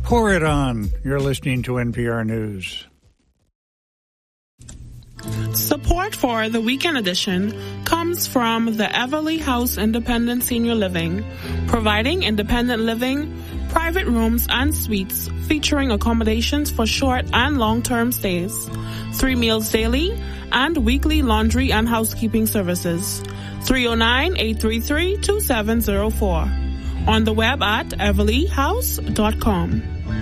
Pour it on. You're listening to NPR News. Support for the weekend edition comes from the Everly House Independent Senior Living, providing independent living, private rooms and suites featuring accommodations for short and long-term stays, 3 meals daily, and weekly laundry and housekeeping services. 309-833-2704. On the web at everlyhouse.com.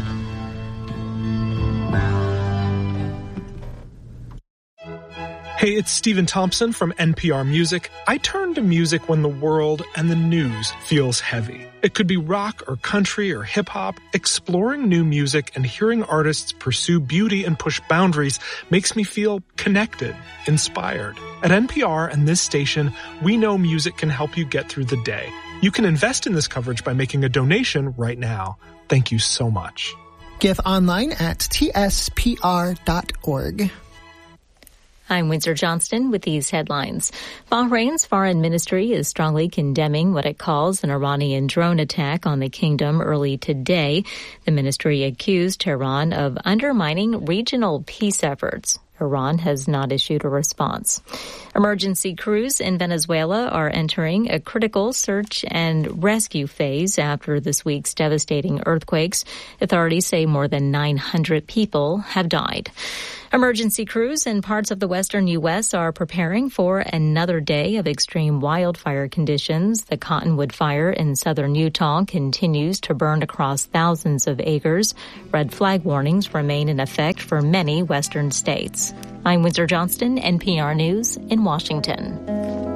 Hey, it's Stephen Thompson from NPR Music. I turn to music when the world and the news feels heavy. It could be rock or country or hip-hop. Exploring new music and hearing artists pursue beauty and push boundaries makes me feel connected, inspired. At NPR and this station, we know music can help you get through the day. You can invest in this coverage by making a donation right now. Thank you so much. Give online at tspr.org. I'm Windsor Johnston with these headlines. Bahrain's foreign ministry is strongly condemning what it calls an Iranian drone attack on the kingdom early today. The ministry accused Tehran of undermining regional peace efforts. Iran has not issued a response. Emergency crews in Venezuela are entering a critical search and rescue phase after this week's devastating earthquakes. Authorities say more than 900 people have died. Emergency crews in parts of the western U.S. are preparing for another day of extreme wildfire conditions. The Cottonwood Fire in southern Utah continues to burn across thousands of acres. Red flag warnings remain in effect for many western states. I'm Windsor Johnston, NPR News in Washington.